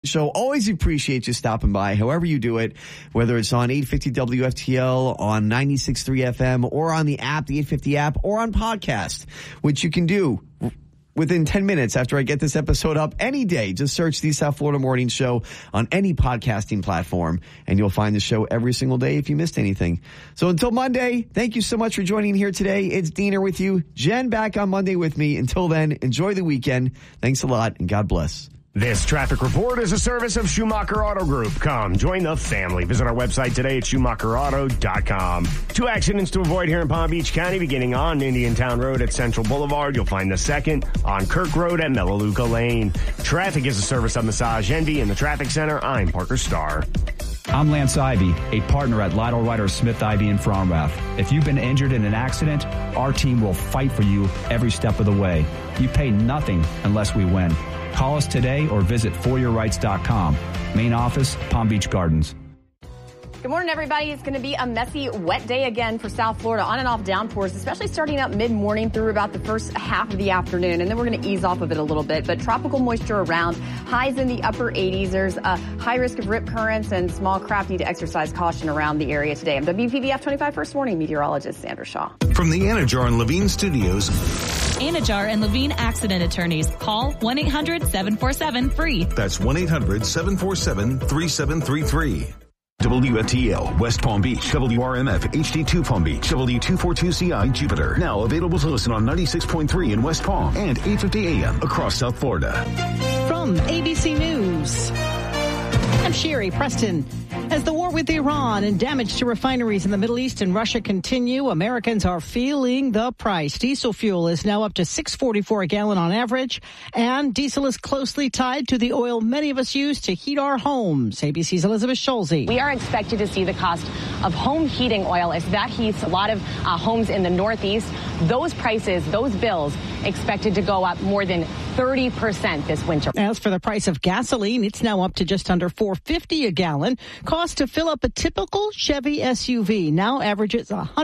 show. Always appreciate you stopping by, however you do it, whether it's on 850 WFTL, on 96.3 FM, or on the app, the 850 app, or on podcast, which you can do within 10 minutes after I get this episode up any day. Just search the South Florida Morning Show on any podcasting platform, and you'll find the show every single day if you missed anything. So until Monday, thank you so much for joining here today. It's Diener with you. Jen back on Monday with me. Until then, enjoy the weekend. Thanks a lot, and God bless. This traffic report is a service of Schumacher Auto Group. Come, join the family. Visit our website today at SchumacherAuto.com. 2 accidents to avoid here in Palm Beach County, beginning on Indian Town Road at Central Boulevard. You'll find the second on Kirk Road at Melaleuca Lane. Traffic is a service of Massage Envy in the Traffic Center. I'm Parker Starr. I'm Lance Ivy, a partner at Lytle Ryder Smith Ivy in Fromrath. If you've been injured in an accident, our team will fight for you every step of the way. You pay nothing unless we win. Call us today or visit foryourrights.com. Main office, Palm Beach Gardens. Good morning, everybody. It's going to be a messy, wet day again for South Florida. On and off downpours, especially starting up mid-morning through about the first half of the afternoon. And then we're going to ease off of it a little bit. But tropical moisture around, highs in the upper 80s. There's a high risk of rip currents, and small craft need to exercise caution around the area today. I'm WPVF 25 First Morning meteorologist Sandra Shaw. From the Anajar and Levine Studios. Anajar and Levine Accident Attorneys. Call 1-800-747-FREE. That's 1-800-747-3733. WFTL, West Palm Beach, WRMF, HD2 Palm Beach, W242CI Jupiter. Now available to listen on 96.3 in West Palm and 850 AM across South Florida. From ABC News, I'm Sherry Preston. As the war with Iran and damage to refineries in the Middle East and Russia continue, Americans are feeling the price. Diesel fuel is now up to $6.44 a gallon on average, and diesel is closely tied to the oil many of us use to heat our homes. ABC's Elizabeth Schulze. We are expected to see the cost of home heating oil as that heats a lot of homes in the Northeast. Those prices, those bills, expected to go up more than 30% this winter. As for the price of gasoline, it's now up to just under $4.50 a gallon. Cost to fill up a typical Chevy SUV now averages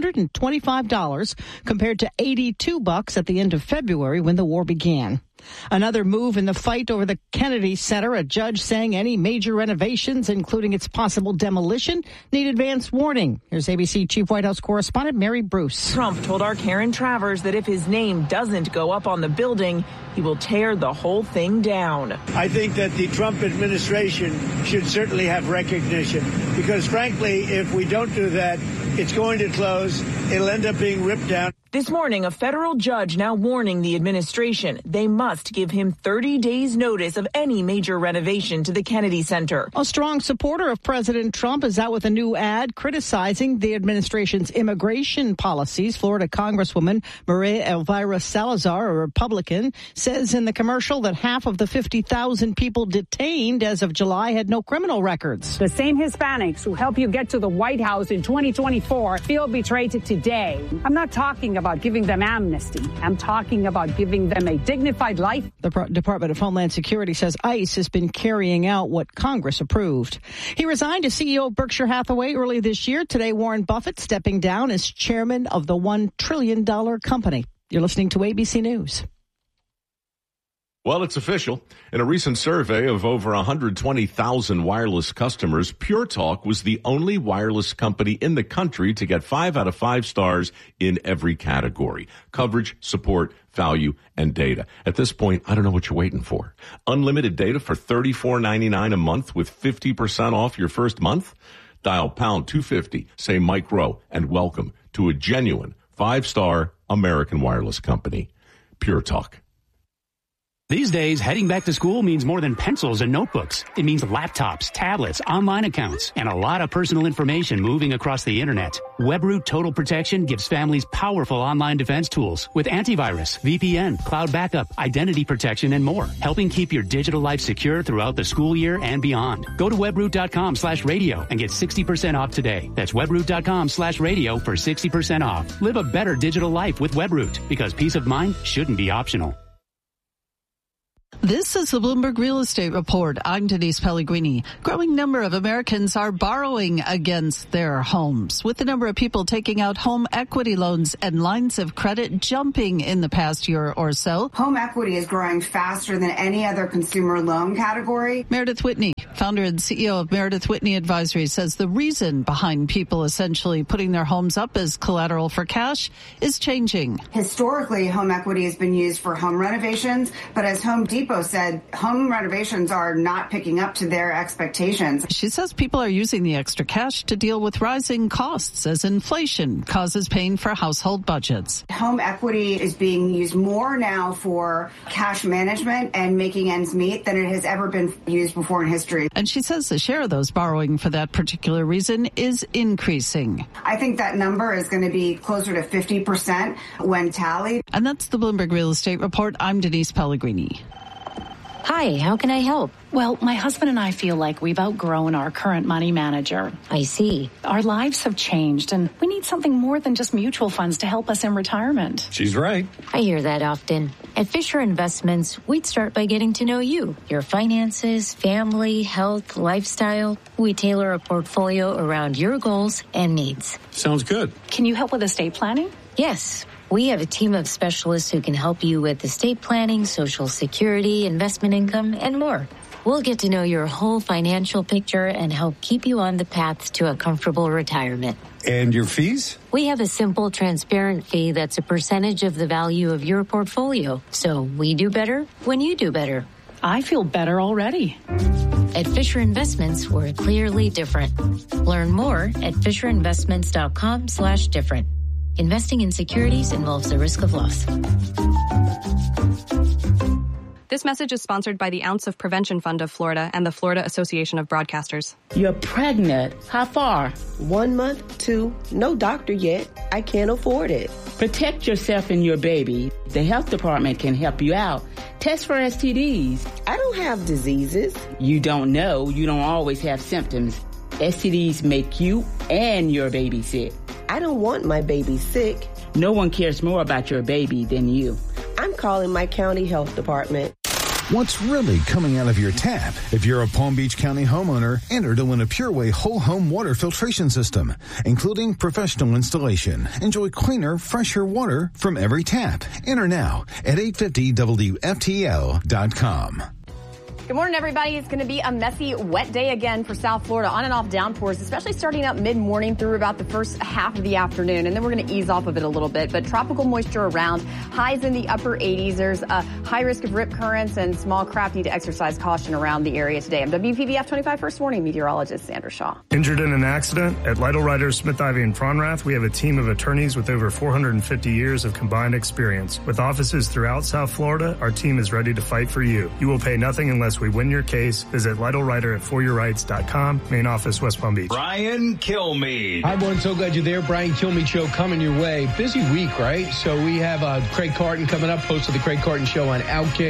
$125 compared to $82 at the end of February when the war began. Another move in the fight over the Kennedy Center, a judge saying any major renovations, including its possible demolition, need advance warning. Here's ABC Chief White House correspondent Mary Bruce. Trump told our Karen Travers that if his name doesn't go up on the building, he will tear the whole thing down. I think that the Trump administration should certainly have recognition because, frankly, if we don't do that, it's going to close. It'll end up being ripped down. This morning, a federal judge now warning the administration they must give him 30 days notice of any major renovation to the Kennedy Center. A strong supporter of President Trump is out with a new ad criticizing the administration's immigration policies. Florida Congresswoman Maria Elvira Salazar, a Republican, says in the commercial that half of the 50,000 people detained as of July had no criminal records. The same Hispanics who help you get to the White House in 2024 feel betrayed today. I'm not talking about giving them amnesty. I'm talking about giving them a dignified life. The Department of Homeland Security says ICE has been carrying out what Congress approved. He resigned as CEO of Berkshire Hathaway early this year. Today, Warren Buffett stepping down as chairman of the $1 trillion company. You're listening to ABC News. Well, it's official. In a recent survey of over 120,000 wireless customers, Pure Talk was the only wireless company in the country to get 5 out of 5 stars in every category: coverage, support, value, and data. At this point, I don't know what you're waiting for. Unlimited data for $34.99 a month with 50% off your first month? Dial pound 250, say Mike Rowe, and welcome to a genuine 5-star American wireless company. Pure Talk. These days, heading back to school means more than pencils and notebooks. It means laptops, tablets, online accounts, and a lot of personal information moving across the internet. WebRoot Total Protection gives families powerful online defense tools with antivirus, VPN, cloud backup, identity protection, and more, helping keep your digital life secure throughout the school year and beyond. Go to webroot.com/radio and get 60% off today. That's webroot.com/radio for 60% off. Live a better digital life with WebRoot, because peace of mind shouldn't be optional. This is the Bloomberg Real Estate Report. I'm Denise Pellegrini. Growing number of Americans are borrowing against their homes, with the number of people taking out home equity loans and lines of credit jumping in the past year or so. Home equity is growing faster than any other consumer loan category. Meredith Whitney, founder and CEO of Meredith Whitney Advisory, says the reason behind people essentially putting their homes up as collateral for cash is changing. Historically, home equity has been used for home renovations, but as Home Depot said, home renovations are not picking up to their expectations. She says people are using the extra cash to deal with rising costs as inflation causes pain for household budgets. Home equity is being used more now for cash management and making ends meet than it has ever been used before in history. And she says the share of those borrowing for that particular reason is increasing. I think that number is going to be closer to 50% when tallied. And that's the Bloomberg Real Estate Report. I'm Denise Pellegrini. Hi, how can I help? Well, my husband and I feel like we've outgrown our current money manager. I see. Our lives have changed, and we need something more than just mutual funds to help us in retirement. She's right. I hear that often. At Fisher Investments, we'd start by getting to know you, your finances, family, health, lifestyle. We tailor a portfolio around your goals and needs. Sounds good. Can you help with estate planning? Yes. We have a team of specialists who can help you with estate planning, Social Security, investment income, and more. We'll get to know your whole financial picture and help keep you on the path to a comfortable retirement. And your fees? We have a simple, transparent fee that's a percentage of the value of your portfolio. So we do better when you do better. I feel better already. At Fisher Investments, we're clearly different. Learn more at FisherInvestments.com/different. Investing in securities involves the risk of loss. This message is sponsored by the Ounce of Prevention Fund of Florida and the Florida Association of Broadcasters. You're pregnant. How far? 1 month, 2. No doctor yet. I can't afford it. Protect yourself and your baby. The health department can help you out. Test for STDs. I don't have diseases. You don't know. You don't always have symptoms. STDs make you and your baby sick. I don't want my baby sick. No one cares more about your baby than you. I'm calling my county health department. What's really coming out of your tap? If you're a Palm Beach County homeowner, enter to win a PureWay whole home water filtration system, including professional installation. Enjoy cleaner, fresher water from every tap. Enter now at 850WFTL.com. Good morning, everybody. It's going to be a messy, wet day again for South Florida. On and off downpours, especially starting up mid-morning through about the first half of the afternoon. And then we're going to ease off of it a little bit. But tropical moisture around, highs in the upper 80s. There's a high risk of rip currents and small craft. Need to exercise caution around the area today. I'm WPBF 25 First Warning meteorologist Sandra Shaw. Injured in an accident? At Lytle Ryder, Smith, Ivy, and Fronrath, we have a team of attorneys with over 450 years of combined experience. With offices throughout South Florida, our team is ready to fight for you. You will pay nothing unless we win your case. Visit Lytle Ryder at foryourrights.com. Main office, West Palm Beach. Brian Kilmeade. Hi, everyone. So glad you're there. Brian Kilmeade Show coming your way. Busy week, right? So we have Craig Carton coming up, host of the Craig Carton Show on Outkick,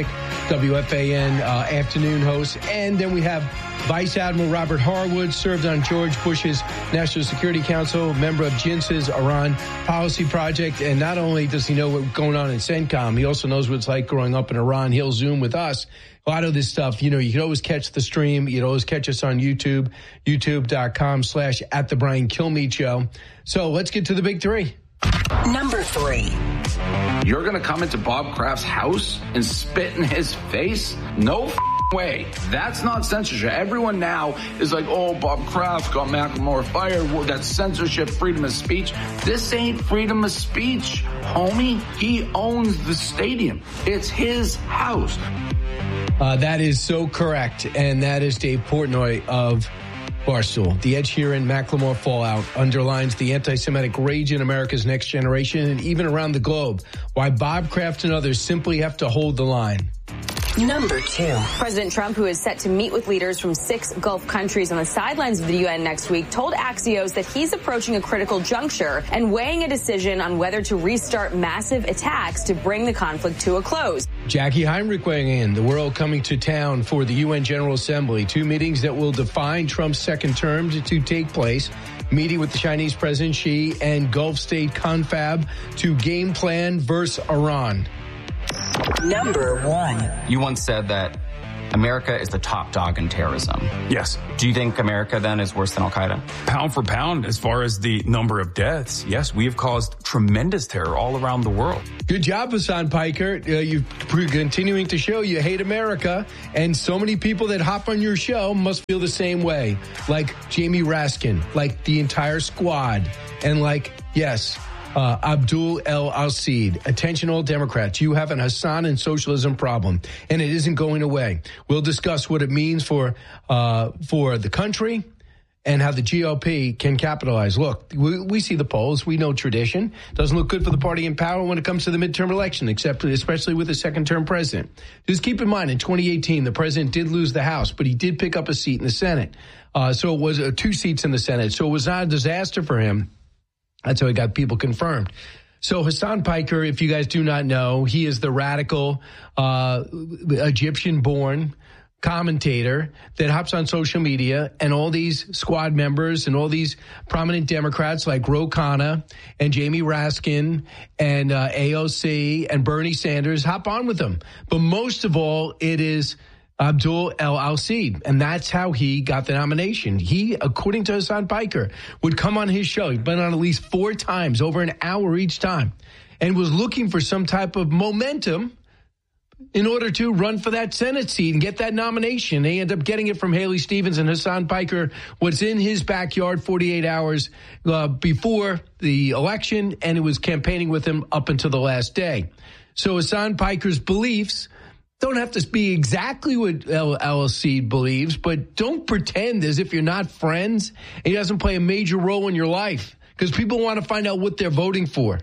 WFAN afternoon host. And then we have Vice Admiral Robert Harwood, served on George Bush's National Security Council, member of JINS's Iran Policy Project. And not only does he know what's going on in CENTCOM, he also knows what it's like growing up in Iran. He'll Zoom with us. A lot of this stuff, you can always catch the stream. You can always catch us on YouTube, youtube.com/@the Brian Kilmeade Show. So let's get to the big three. Number 3. You're going to come into Bob Kraft's house and spit in his face? No way. That's not censorship. Everyone now is like, oh, Bob Kraft got Macklemore fired. That's censorship, freedom of speech. This ain't freedom of speech, homie. He owns the stadium. It's his house. That is so correct. And that is Dave Portnoy of Barstool. The Ed Sheeran Macklemore fallout underlines the anti-Semitic rage in America's next generation and even around the globe. Why Bob Kraft and others simply have to hold the line. Number 2. President Trump, who is set to meet with leaders from 6 Gulf countries on the sidelines of the UN next week, told Axios that he's approaching a critical juncture and weighing a decision on whether to restart massive attacks to bring the conflict to a close. Jackie Heinrich weighing in. The world coming to town for the UN General Assembly. 2 meetings that will define Trump's second term to take place. Meeting with the Chinese President Xi and Gulf state confab to game plan versus Iran. Number 1. You once said that America is the top dog in terrorism. Yes. Do you think America then is worse than Al-Qaeda? Pound for pound, as far as the number of deaths, yes, we have caused tremendous terror all around the world. Good job, Hassan Piker. You're continuing to show you hate America, and so many people that hop on your show must feel the same way. Like Jamie Raskin, like the entire squad, and like, yes, Abdul El-Al-Seed. Attention all Democrats. You have an Hassan and socialism problem, and it isn't going away. We'll discuss what it means for the country and how the GOP can capitalize. Look, we see the polls. We know tradition. Doesn't look good for the party in power when it comes to the midterm election, especially with a second-term president. Just keep in mind, in 2018, the president did lose the House, but he did pick up a seat in the Senate. So it was 2 seats in the Senate. So it was not a disaster for him. That's how he got people confirmed. So Hassan Piker, if you guys do not know, he is the radical Egyptian-born commentator that hops on social media, and all these squad members and all these prominent Democrats like Ro Khanna and Jamie Raskin and AOC and Bernie Sanders hop on with them. But most of all, it is Abdul El-Al-Seed, and that's how he got the nomination. He, according to Hassan Piker, would come on his show. He'd been on at least 4 times, over an hour each time, and was looking for some type of momentum in order to run for that Senate seat and get that nomination. They end up getting it from Haley Stevens, and Hassan Piker was in his backyard 48 hours before the election, and it was campaigning with him up until the last day. So Hassan Piker's beliefs don't have to be exactly what El-Al-Seed believes, but don't pretend as if you're not friends. He doesn't play a major role in your life, because people want to find out what they're voting for.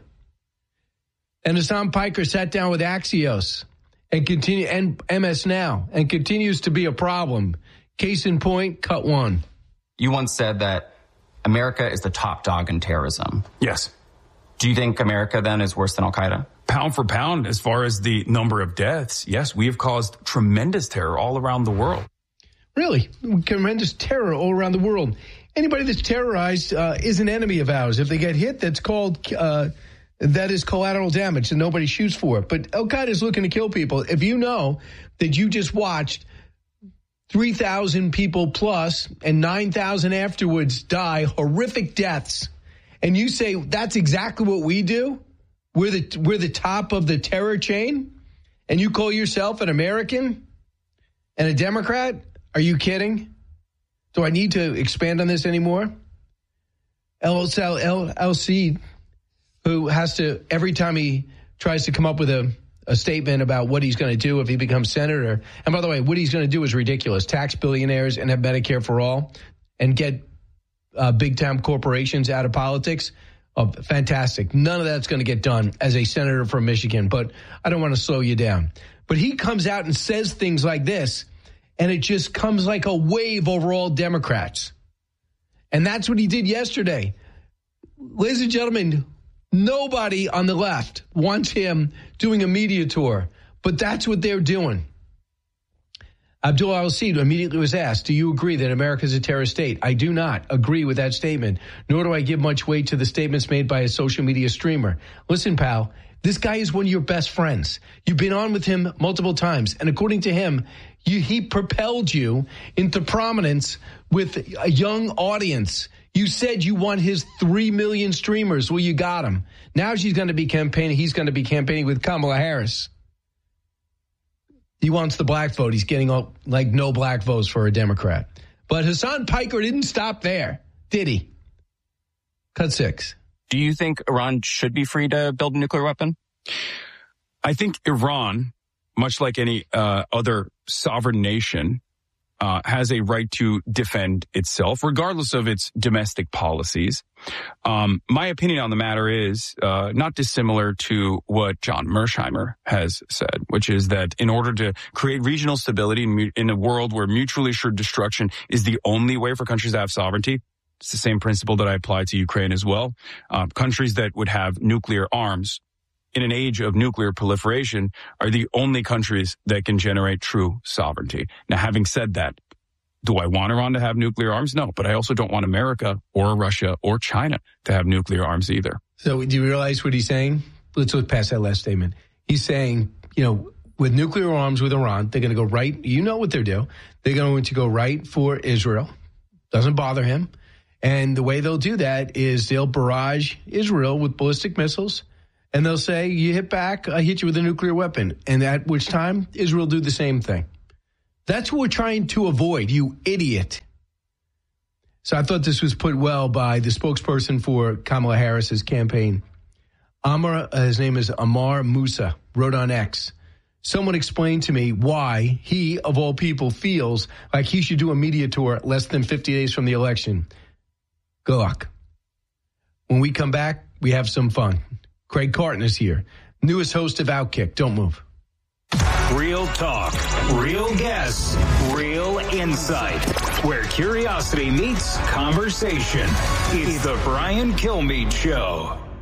And Hassan Piker sat down with Axios and MS Now, and continues to be a problem. Case in point, cut 1. You once said that America is the top dog in terrorism. Yes. Do you think America then is worse than Al-Qaeda? Pound for pound, as far as the number of deaths, yes, we have caused tremendous terror all around the world. Really? Tremendous terror all around the world. Anybody that's terrorized is an enemy of ours. If they get hit, that's called, that is collateral damage, and nobody shoots for it. But Al-Qaeda is looking to kill people. If you know that you just watched 3,000 people plus and 9,000 afterwards die horrific deaths, and you say that's exactly what we do, we're the top of the terror chain, and you call yourself an American and a Democrat? Are you kidding? Do I need to expand on this anymore? El-Al-Seed, who has to, every time he tries to come up with a statement about what he's going to do if he becomes senator, and by the way, what he's going to do is ridiculous. Tax billionaires and have Medicare for all and get big-time corporations out of politics. Oh, fantastic. None of that's going to get done as a senator from Michigan, but I don't want to slow you down. But he comes out and says things like this, and it just comes like a wave over all Democrats. And that's what he did yesterday. Ladies and gentlemen, nobody on the left wants him doing a media tour, but that's what they're doing. Abdul El-Seed immediately was asked, do you agree that America is a terrorist state? I do not agree with that statement, nor do I give much weight to the statements made by a social media streamer. Listen, pal, this guy is one of your best friends. You've been on with him multiple times, and according to him, he propelled you into prominence with a young audience. You said you want his 3 million streamers. Well, you got him. Now he's going to be campaigning with Kamala Harris. He wants the black vote. He's getting no black votes for a Democrat. But Hassan Piker didn't stop there, did he? Cut 6. Do you think Iran should be free to build a nuclear weapon? I think Iran, much like any other sovereign nation, has a right to defend itself, regardless of its domestic policies. My opinion on the matter is not dissimilar to what John Mersheimer has said, which is that in order to create regional stability in a world where mutually assured destruction is the only way for countries to have sovereignty, it's the same principle that I apply to Ukraine as well. Countries that would have nuclear arms in an age of nuclear proliferation are the only countries that can generate true sovereignty. Now, having said that, do I want Iran to have nuclear arms? No, but I also don't want America or Russia or China to have nuclear arms either. So do you realize what he's saying? Let's look past that last statement. He's saying, with nuclear arms with Iran. They're going to go right. You know what they're doing. They're going to go right for Israel. Doesn't bother him. And the way they'll do that is they'll barrage Israel with ballistic missiles. And they'll say, you hit back, I hit you with a nuclear weapon. And at which time, Israel do the same thing. That's what we're trying to avoid, you idiot. So I thought this was put well by the spokesperson for Kamala Harris's campaign. His name is Amar Musa, wrote on X. Someone explained to me why he, of all people, feels like he should do a media tour less than 50 days from the election. Good luck. When we come back, we have some fun. Craig Carton is here, newest host of Outkick. Don't move. Real talk, real guests, real insight. Where curiosity meets conversation. It's the Brian Kilmeade Show.